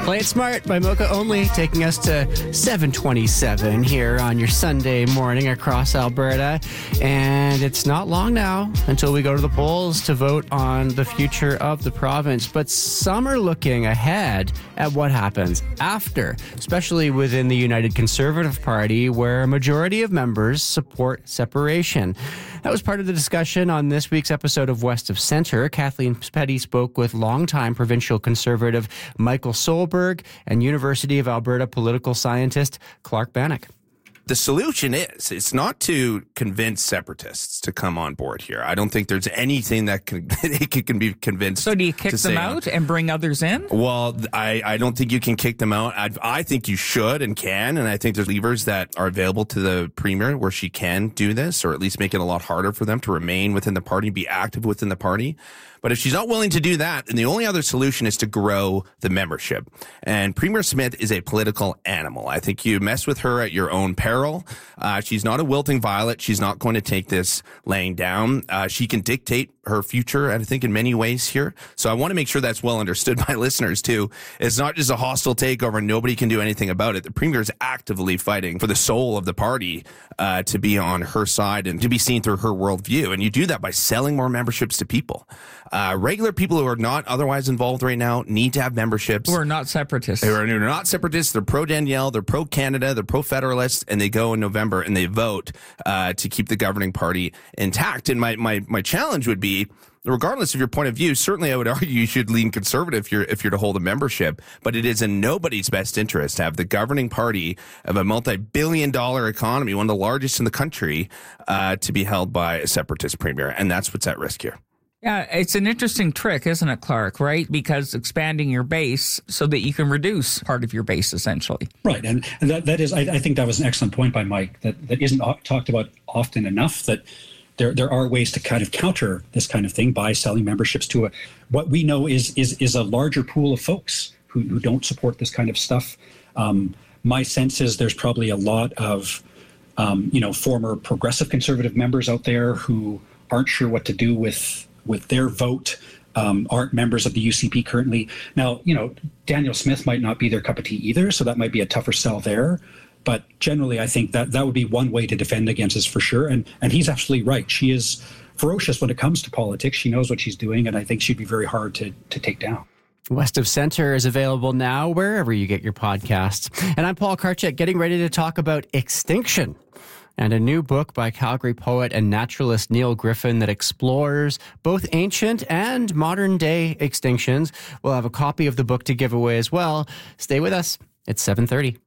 Play It Smart by Mocha Only, taking us to 7:27 here on your Sunday morning across Alberta. And it's not long now until we go to the polls to vote on the future of the province. But some are looking ahead at what happens after, especially within the United Conservative Party, where a majority of members support separation. That was part of the discussion on this week's episode of West of Centre. Kathleen Petty spoke with longtime provincial Conservative Michael Solberg and University of Alberta political scientist Clark Bannock. The solution is, it's not to convince separatists to come on board here. I don't think there's anything that can be convinced. So do you kick them out and bring others in? Well, I don't think you can kick them out. I think you should and can, and I think there's levers that are available to the Premier where she can do this, or at least make it a lot harder for them to remain within the party, be active within the party. But if she's not willing to do that, then the only other solution is to grow the membership. And Premier Smith is a political animal. I think you mess with her at your own peril. She's not a wilting violet. She's not going to take this laying down. She can dictate her future, I think, in many ways here. So I want to make sure that's well understood by listeners, too. It's not just a hostile takeover. Nobody can do anything about it. The Premier is actively fighting for the soul of the party to be on her side and to be seen through her worldview. And you do that by selling more memberships to people. Regular people who are not otherwise involved right now need to have memberships. Who are not separatists. They're not separatists. They're pro-Danielle. They're pro-Canada. They're pro-federalist. And they go in November and they vote to keep the governing party intact. And my challenge would be, regardless of your point of view, certainly I would argue you should lean conservative if you're to hold a membership, but it is in nobody's best interest to have the governing party of a multi-billion-dollar economy, one of the largest in the country, to be held by a separatist premier, and that's what's at risk here. Yeah, it's an interesting trick, isn't it, Clark, right? Because expanding your base so that you can reduce part of your base, essentially. Right, and that is, I think that was an excellent point by Mike, that isn't talked about often enough, that there are ways to kind of counter this kind of thing by selling memberships to what we know is a larger pool of folks who don't support this kind of stuff. My sense is there's probably a lot of former progressive conservative members out there who aren't sure what to do with their vote, aren't members of the UCP currently. Now, Danielle Smith might not be their cup of tea either, so that might be a tougher sell there. But generally, I think that would be one way to defend against this for sure. And he's absolutely right. She is ferocious when it comes to politics. She knows what she's doing, and I think she'd be very hard to take down. West of Centre is available now wherever you get your podcasts. And I'm Paul Karchuk, getting ready to talk about extinction and a new book by Calgary poet and naturalist Neil Griffin that explores both ancient and modern-day extinctions. We'll have a copy of the book to give away as well. Stay with us. It's 7:30.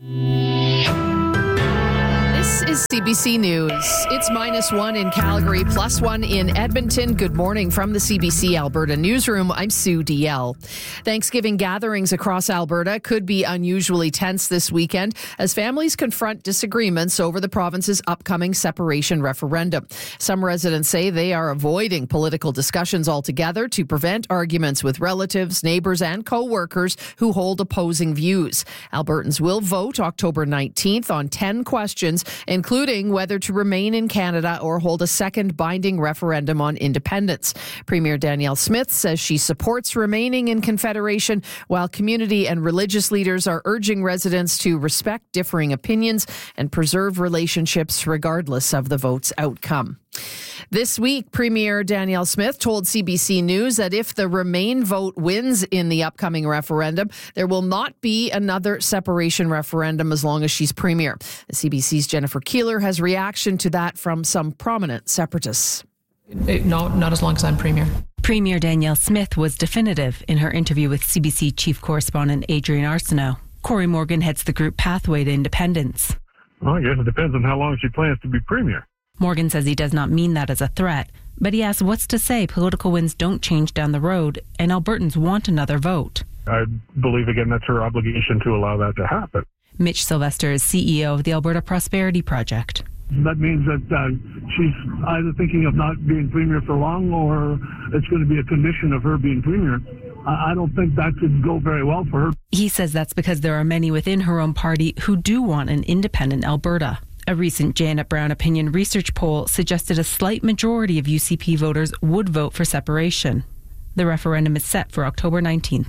This is CBC News. It's -1 in Calgary, +1 in Edmonton. Good morning from the CBC Alberta newsroom. I'm Sue DL. Thanksgiving gatherings across Alberta could be unusually tense this weekend as families confront disagreements over the province's upcoming separation referendum. Some residents say they are avoiding political discussions altogether to prevent arguments with relatives, neighbours and co-workers who hold opposing views. Albertans will vote October 19th on 10 questions, including whether to remain in Canada or hold a second binding referendum on independence. Premier Danielle Smith says she supports remaining in Confederation, while community and religious leaders are urging residents to respect differing opinions and preserve relationships regardless of the vote's outcome. This week, Premier Danielle Smith told CBC News that if the Remain vote wins in the upcoming referendum, there will not be another separation referendum as long as she's Premier. The CBC's Jennifer Keeler has reaction to that from some prominent separatists. No, not as long as I'm Premier. Premier Danielle Smith was definitive in her interview with CBC Chief Correspondent Adrian Arsenault. Corey Morgan heads the group Pathway to Independence. Well, I guess it depends on how long she plans to be Premier. Morgan says he does not mean that as a threat, but he asks what's to say political winds don't change down the road and Albertans want another vote. I believe, again, that's her obligation to allow that to happen. Mitch Sylvester is CEO of the Alberta Prosperity Project. That means that she's either thinking of not being Premier for long or it's going to be a condition of her being Premier. I don't think that could go very well for her. He says that's because there are many within her own party who do want an independent Alberta. A recent Janet Brown opinion research poll suggested a slight majority of UCP voters would vote for separation. The referendum is set for October 19th.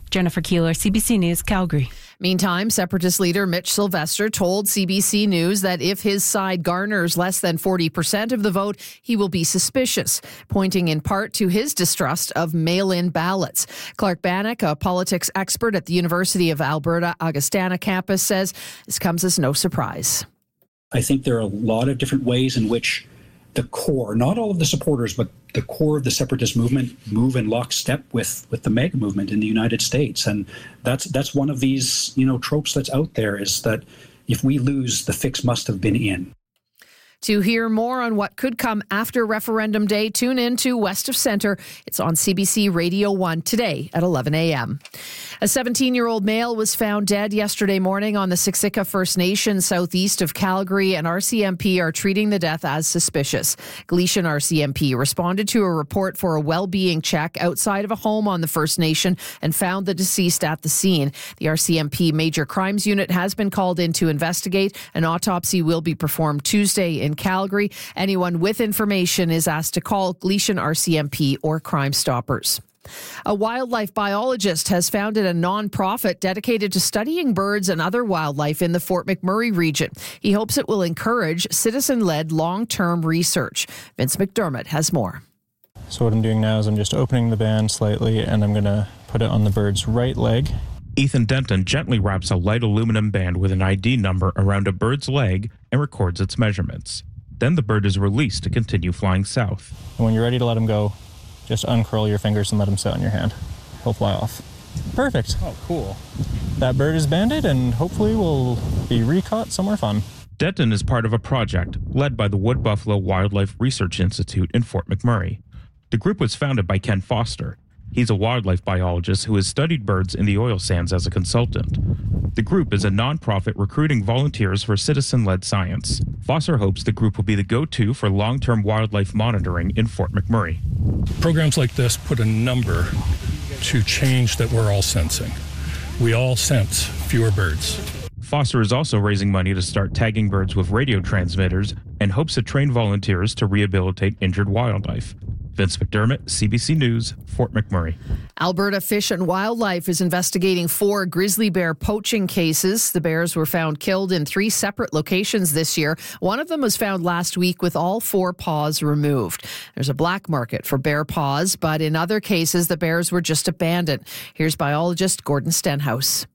Jennifer Keeler, CBC News, Calgary. Meantime, Separatist leader Mitch Sylvester told CBC News that if his side garners less than 40% of the vote, he will be suspicious, pointing in part to his distrust of mail-in ballots. Clark Bannock, a politics expert at the University of Alberta Augustana campus, says this comes as no surprise. I think there are a lot of different ways in which the core, not all of the supporters, but the core of the separatist movement move in lockstep with the MAGA movement in the United States. And that's one of these, tropes that's out there, is that if we lose, the fix must have been in. To hear more on what could come after Referendum Day, tune in to West of Centre. It's on CBC Radio 1 today at 11 a.m. A 17-year-old male was found dead yesterday morning on the Siksika First Nation southeast of Calgary, and RCMP are treating the death as suspicious. Gleason RCMP responded to a report for a well-being check outside of a home on the First Nation and found the deceased at the scene. The RCMP Major Crimes Unit has been called in to investigate. An autopsy will be performed Tuesday in Calgary. Anyone with information is asked to call Gleason RCMP or Crime Stoppers. A wildlife biologist has founded a non-profit dedicated to studying birds and other wildlife in the Fort McMurray region. He hopes it will encourage citizen-led long-term research. Vince McDermott has more. So what I'm doing now is I'm just opening the band slightly, and I'm going to put it on the bird's right leg. Ethan Denton gently wraps a light aluminum band with an ID number around a bird's leg and records its measurements. Then the bird is released to continue flying south. And when you're ready to let him go, just uncurl your fingers and let him sit on your hand. He'll fly off. Perfect. Oh, cool. That bird is banded and hopefully will be recaught somewhere fun. Denton is part of a project led by the Wood Buffalo Wildlife Research Institute in Fort McMurray. The group was founded by Ken Foster. He's a wildlife biologist who has studied birds in the oil sands as a consultant. The group is a nonprofit recruiting volunteers for citizen-led science. Foster hopes the group will be the go-to for long-term wildlife monitoring in Fort McMurray. Programs like this put a number to change that we're all sensing. We all sense fewer birds. Foster is also raising money to start tagging birds with radio transmitters and hopes to train volunteers to rehabilitate injured wildlife. Vince McDermott, CBC News, Fort McMurray. Alberta Fish and Wildlife is investigating 4 grizzly bear poaching cases. The bears were found killed in 3 separate locations this year. One of them was found last week with all 4 paws removed. There's a black market for bear paws, but in other cases, the bears were just abandoned. Here's biologist Gordon Stenhouse.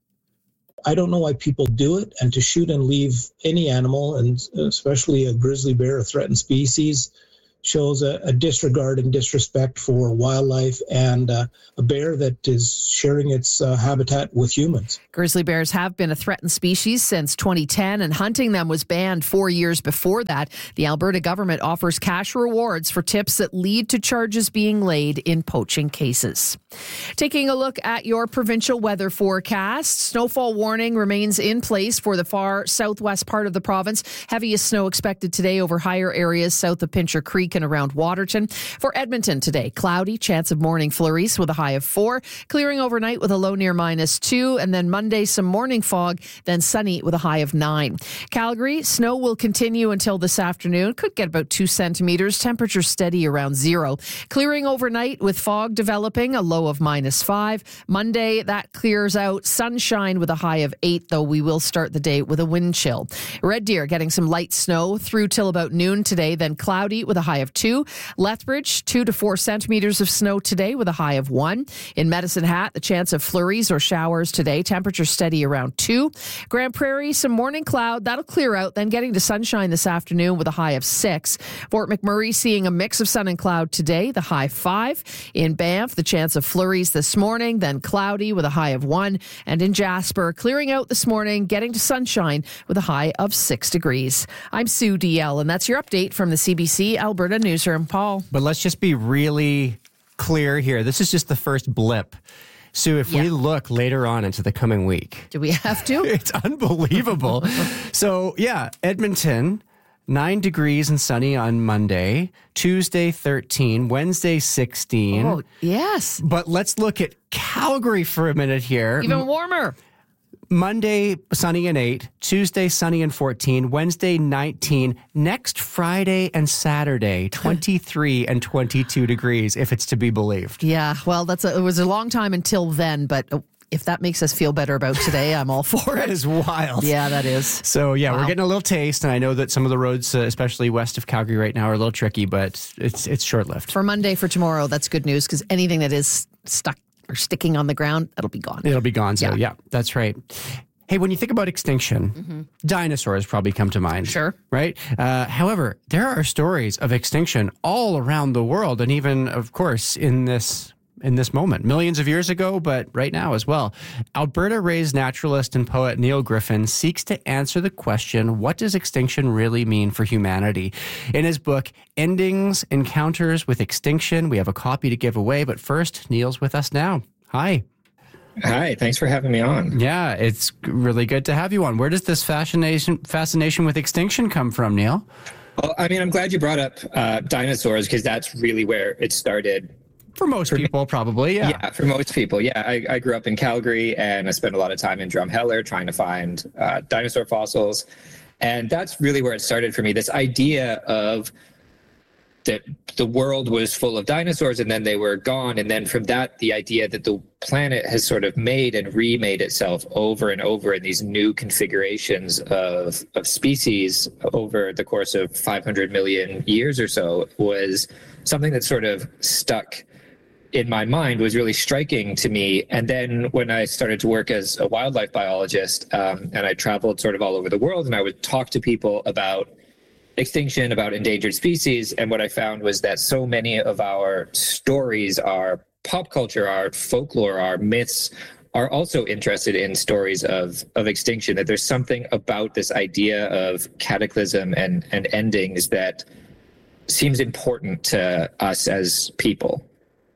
I don't know why people do it, and to shoot and leave any animal, and especially a grizzly bear, a threatened species, shows a disregard and disrespect for wildlife and a bear that is sharing its habitat with humans. Grizzly bears have been a threatened species since 2010, and hunting them was banned 4 years before that. The Alberta government offers cash rewards for tips that lead to charges being laid in poaching cases. Taking a look at your provincial weather forecast, snowfall warning remains in place for the far southwest part of the province. Heaviest snow expected today over higher areas south of Pincher Creek and around Waterton. For Edmonton today, cloudy, chance of morning flurries with a high of 4, clearing overnight with a low near -2, and then Monday some morning fog, then sunny with a high of 9. Calgary, snow will continue until this afternoon, could get about 2 centimeters, temperature steady around 0. Clearing overnight with fog developing, a low of -5. Monday, that clears out, sunshine with a high of 8, though we will start the day with a wind chill. Red Deer getting some light snow through till about noon today, then cloudy with a high of 2. Lethbridge, 2 to 4 centimeters of snow today with a high of 1. In Medicine Hat, the chance of flurries or showers today, temperature steady around 2. Grand Prairie, some morning cloud, that'll clear out, then getting to sunshine this afternoon with a high of 6. Fort McMurray seeing a mix of sun and cloud today, the high 5. In Banff, the chance of flurries this morning, then cloudy with a high of 1. And in Jasper, clearing out this morning, getting to sunshine with a high of 6 degrees. I'm Sue DL, and that's your update from the CBC Alberta Newsroom. Paul. But let's just be really clear here. This is just the first blip. So if we look later on into the coming week. Do we have to? It's unbelievable. So, Edmonton, 9 degrees and sunny on Monday. Tuesday, 13. Wednesday, 16. Oh, yes. But let's look at Calgary for a minute here. Even warmer. Monday, sunny and 8. Tuesday, sunny and 14. Wednesday, 19. Next Friday and Saturday, 23 and 22 degrees, if it's to be believed. Yeah, well, it was a long time until then, but if that makes us feel better about today, I'm all for it. That is wild. Yeah, that is. So, yeah, we're getting a little taste, and I know that some of the roads, especially west of Calgary right now, are a little tricky, but it's short-lived. For Monday, for tomorrow, that's good news, because anything that is stuck or sticking on the ground, it'll be gone. It'll be gone, so yeah, that's right. Hey, when you think about extinction, dinosaurs probably come to mind. Sure. Right? However, there are stories of extinction all around the world, and even, of course, in this moment, millions of years ago, but right now as well. Alberta-raised naturalist and poet Neil Griffin seeks to answer the question, what does extinction really mean for humanity? In his book, Endings, Encounters with Extinction, we have a copy to give away, but first, Neil's with us now. Hi. Hi, thanks for having me on. Yeah, it's really good to have you on. Where does this fascination with extinction come from, Neil? Well, I mean, I'm glad you brought up dinosaurs, because that's really where it started. For most people, probably, yeah. Yeah, for most people, yeah. I grew up in Calgary, and I spent a lot of time in Drumheller trying to find dinosaur fossils. And that's really where it started for me, this idea of that the world was full of dinosaurs and then they were gone. And then from that, the idea that the planet has sort of made and remade itself over and over in these new configurations of species over the course of 500 million years or so was something that sort of stuck in my mind, was really striking to me. And then when I started to work as a wildlife biologist, and I traveled sort of all over the world, and I would talk to people about extinction, about endangered species, and what I found was that so many of our stories, our pop culture, our folklore, our myths, are also interested in stories of extinction, that there's something about this idea of cataclysm and endings that seems important to us as people.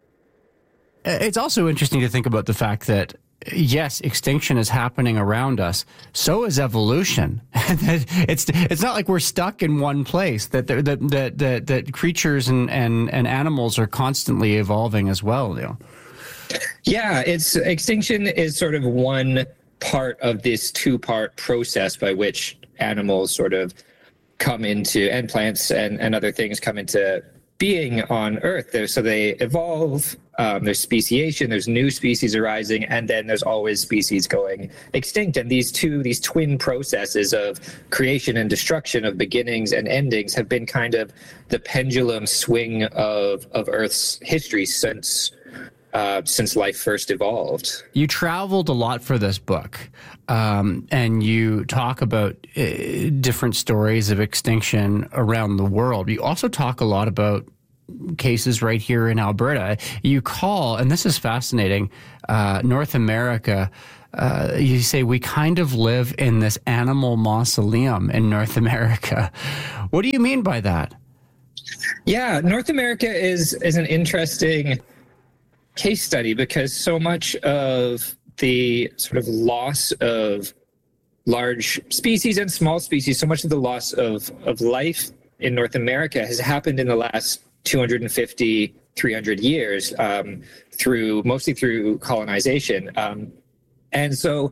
It's also interesting to think about the fact that, yes, extinction is happening around us. So is evolution. It's not like we're stuck in one place. That creatures and animals are constantly evolving as well. You know? Yeah, extinction is sort of one part of this two-part process by which animals sort of come into, and plants and other things come into being on Earth. So they evolve, there's speciation, there's new species arising, and then there's always species going extinct. And these twin processes of creation and destruction, of beginnings and endings, have been kind of the pendulum swing of Earth's history since life first evolved. You traveled a lot for this book, and you talk about different stories of extinction around the world. You also talk a lot about cases right here in Alberta. You call, and this is fascinating, North America, you say we kind of live in this animal mausoleum in North America. What do you mean by that? Yeah, North America is an interesting case study, because so much of the sort of loss of large species and small species, so much of the loss of life in North America has happened in the last 250, 300 years, mostly through colonization. And so,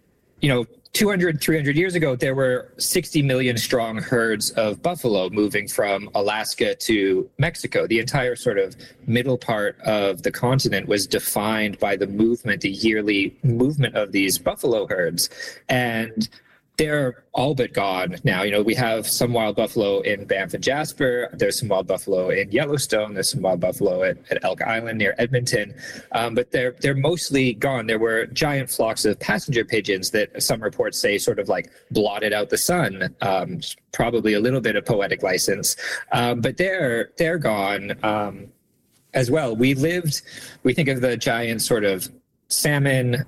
200, 300 years ago, there were 60 million strong herds of buffalo moving from Alaska to Mexico. The entire sort of middle part of the continent was defined by the yearly movement of these buffalo herds. And they're all but gone now. We have some wild buffalo in Banff and Jasper. There's some wild buffalo in Yellowstone. There's some wild buffalo at Elk Island near Edmonton. But they're mostly gone. There were giant flocks of passenger pigeons that some reports say sort of like blotted out the sun. Probably a little bit of poetic license. But they're gone as well. We think of the giant sort of salmon,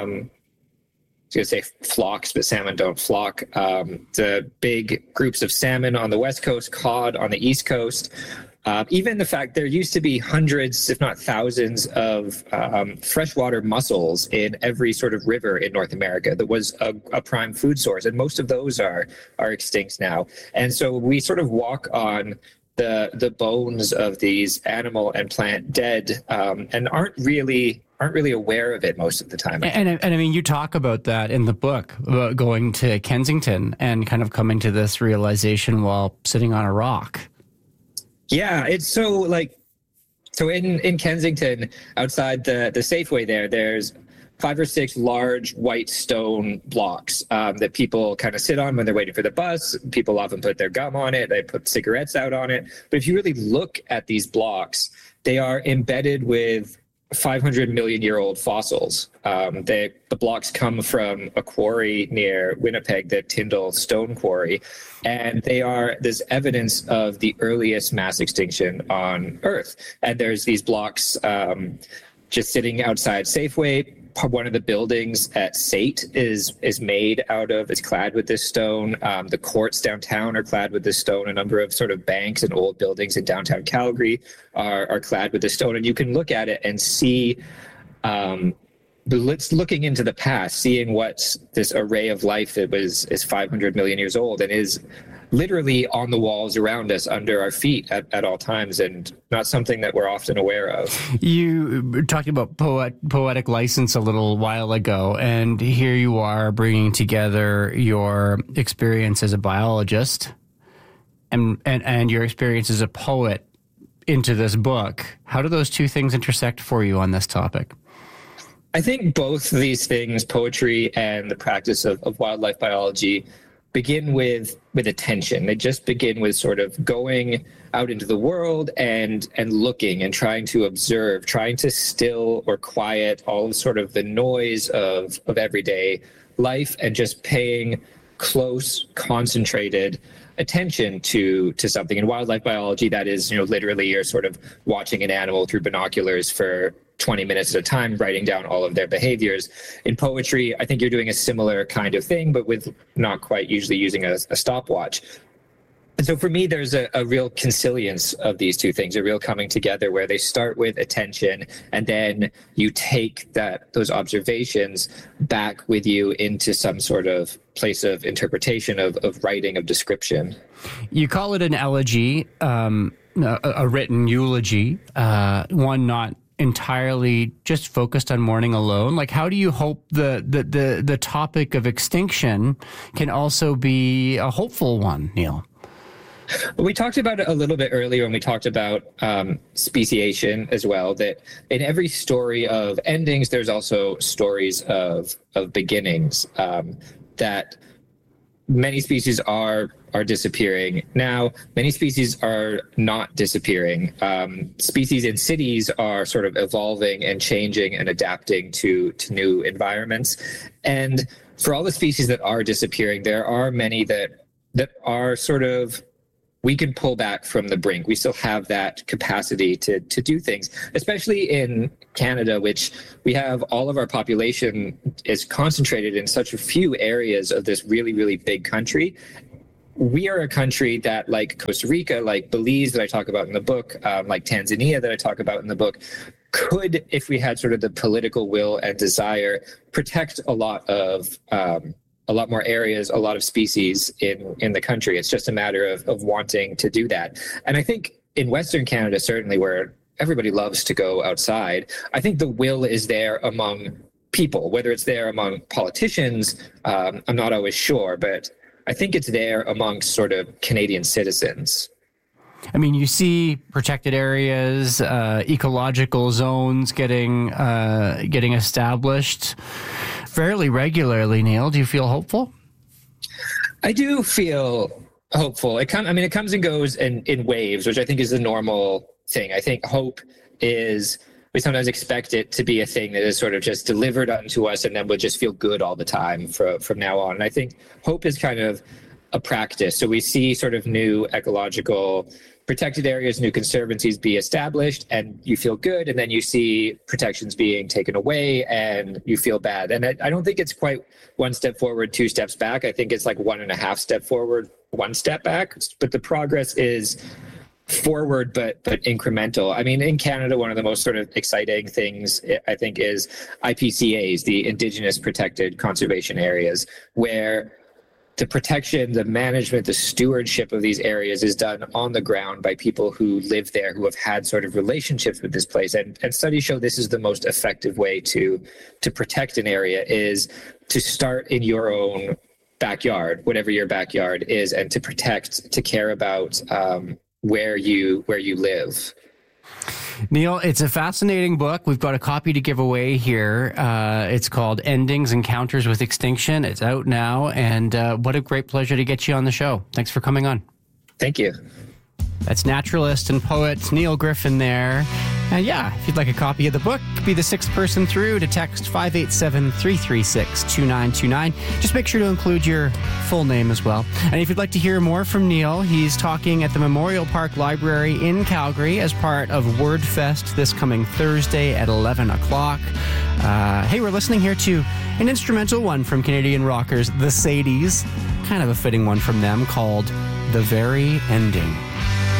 I was going to say flocks, but salmon don't flock. The big groups of salmon on the West Coast, cod on the East Coast. Even the fact there used to be hundreds, if not thousands, of freshwater mussels in every sort of river in North America that was a prime food source. And most of those are extinct now. And so we sort of walk on the bones of these animal and plant dead, and aren't really aware of it most of the time. And I mean, you talk about that in the book, about going to Kensington and kind of coming to this realization while sitting on a rock. Yeah, it's so in Kensington, outside the Safeway there's 5 or 6 large white stone blocks that people kind of sit on when they're waiting for the bus. People often put their gum on it. They put cigarettes out on it. But if you really look at these blocks, they are embedded with 500 million year old fossils. The blocks come from a quarry near Winnipeg, the Tyndall Stone Quarry, and there's evidence of the earliest mass extinction on Earth. And there's these blocks just sitting outside Safeway. One of the buildings at SAIT is clad with this stone. The courts downtown are clad with this stone. A number of sort of banks and old buildings in downtown Calgary are clad with this stone. And you can look at it and see, looking into the past, seeing what this array of life that is 500 million years old and is literally on the walls around us, under our feet at all times, and not something that we're often aware of. You were talking about poetic license a little while ago, and here you are bringing together your experience as a biologist and your experience as a poet into this book. How do those two things intersect for you on this topic? I think both of these things, poetry and the practice of wildlife biology, begin with attention. They just begin with sort of going out into the world and looking and trying to observe, trying to still or quiet all of sort of the noise of everyday life and just paying close, concentrated attention to something. In wildlife biology, that is, literally you're sort of watching an animal through binoculars for 20 minutes at a time, writing down all of their behaviors. In poetry, I think you're doing a similar kind of thing, but with not quite usually using a stopwatch. And so for me, there's a real consilience of these two things, a real coming together where they start with attention and then you take those observations back with you into some sort of place of interpretation, of writing, of description. You call it an elegy, a written eulogy, one not entirely just focused on mourning alone. Like, how do you hope the topic of extinction can also be a hopeful one, Neil? We talked about it a little bit earlier when we talked about speciation as well, that in every story of endings, there's also stories of beginnings, that many species are disappearing. Now, many species are not disappearing. Species in cities are sort of evolving and changing and adapting to new environments. And for all the species that are disappearing, there are many that are sort of, we can pull back from the brink. We still have that capacity to do things, especially in Canada, which we have all of our population is concentrated in such a few areas of this really, really big country. We are a country that, like Costa Rica, like Belize that I talk about in the book, like Tanzania that I talk about in the book, could, if we had sort of the political will and desire, protect a lot more areas, a lot of species in the country. It's just a matter of wanting to do that. And I think in Western Canada, certainly where everybody loves to go outside, I think the will is there among people. Whether it's there among politicians, I'm not always sure, but I think it's there amongst sort of Canadian citizens. I mean, you see protected areas, ecological zones getting established fairly regularly. Neil, do you feel hopeful? I do feel hopeful. It comes and goes in waves, which I think is the normal thing. I think hope is, we sometimes expect it to be a thing that is sort of just delivered unto us and then we'll just feel good all the time from now on. And I think hope is kind of a practice. So we see sort of new ecological protected areas, new conservancies be established, and you feel good, and then you see protections being taken away and you feel bad. And I don't think it's quite one step forward, 2 steps back. I think it's like 1.5 step forward, 1 step back. But the progress is forward, but incremental. I mean, in Canada, one of the most sort of exciting things, I think, is IPCAs, the Indigenous Protected Conservation Areas, where the protection, the management, the stewardship of these areas is done on the ground by people who live there, who have had sort of relationships with this place. And studies show this is the most effective way to protect an area, is to start in your own backyard, whatever your backyard is, and to protect, to care about where you live. Neil, it's a fascinating book. We've got a copy to give away here. It's called Endings, Encounters with Extinction. It's out now, and what a great pleasure to get you on the show. Thanks for coming on. Thank you. That's naturalist and poet Neil Griffin there. And yeah, if you'd like a copy of the book, be the sixth person through to text 587-336-2929. Just make sure to include your full name as well. And if you'd like to hear more from Neil, he's talking at the Memorial Park Library in Calgary as part of WordFest this coming Thursday at 11 o'clock. Hey, we're listening here to an instrumental one from Canadian rockers, the Sadies. Kind of a fitting one from them called The Very Ending.